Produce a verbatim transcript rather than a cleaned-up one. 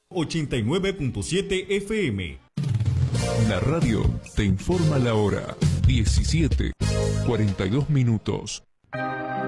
ochenta y nueve punto siete F M. La radio te informa la hora. diecisiete, cuarenta y dos minutos.